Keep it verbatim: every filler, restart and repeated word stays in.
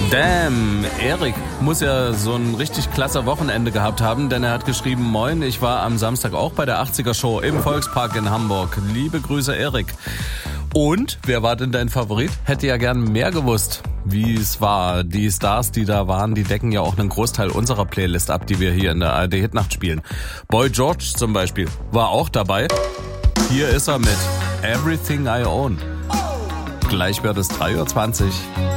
Damn, Erik muss ja so ein richtig klasse Wochenende gehabt haben, denn er hat geschrieben, moin, ich war am Samstag auch bei der achtziger Show im Volkspark in Hamburg. Liebe Grüße, Erik. Und, wer war denn dein Favorit? Hätte ja gern mehr gewusst, wie es war. Die Stars, die da waren, die decken ja auch einen Großteil unserer Playlist ab, die wir hier in der A R D Hitnacht spielen. Boy George zum Beispiel war auch dabei. Hier ist er mit Everything I Own. Gleich wird es drei Uhr zwanzig.